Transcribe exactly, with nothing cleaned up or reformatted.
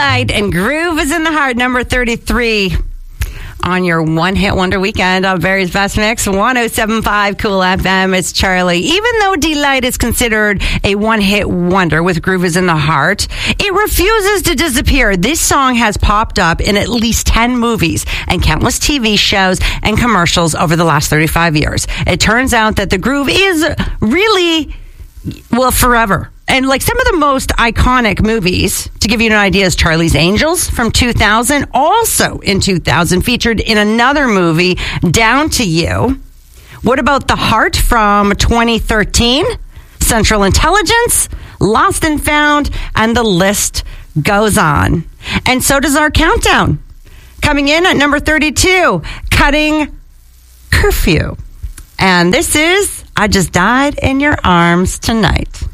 Delight and Groove is in the Heart, number thirty-three on your one-hit wonder weekend on Barry's Best Mix, one oh seven point five Cool F M. It's Charlie. Even though Delight is considered a one-hit wonder with Groove is in the Heart, it refuses to disappear. This song has popped up in at least ten movies and countless T V shows and commercials over the last thirty-five years. It turns out that the groove is really, well, forever. And like some of the most iconic movies, to give you an idea, is Charlie's Angels from two thousand. Also in two thousand, featured in another movie, Down to You. What about The Heart from twenty thirteen? Central Intelligence, Lost and Found, and the list goes on. And so does our countdown. Coming in at number thirty-two, Cutting Curfew. And this is I Just Died in Your Arms Tonight.